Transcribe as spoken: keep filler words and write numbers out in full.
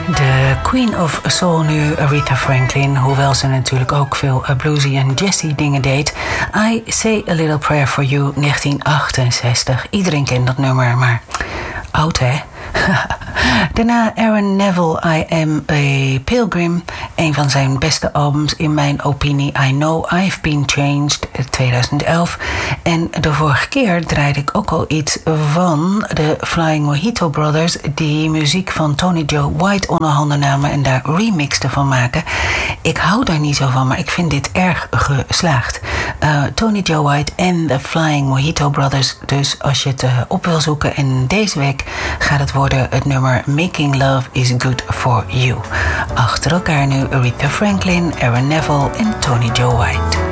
De Queen of Soul nu, Aretha Franklin. Hoewel ze natuurlijk ook veel bluesy en jazzy dingen deed. I Say a Little Prayer for You, negentien achtenzestig. Iedereen kent dat nummer, maar oud hè? Daarna Aaron Neville, I Am a Pilgrim. Een van zijn beste albums in mijn opinie. I Know I've Been Changed, tweeduizend elf. En de vorige keer draaide ik ook al iets van de Flying Mojito Brothers, die muziek van Tony Joe White onder handen namen en daar remixen van maken. Ik hou daar niet zo van, maar ik vind dit erg geslaagd. Uh, Tony Joe White en de Flying Mojito Brothers. Dus als je het uh, op wil zoeken. En deze week gaat het worden het nummer Making Love is Good for You. Achter elkaar nu Aretha Franklin, Aaron Neville en Tony Joe White.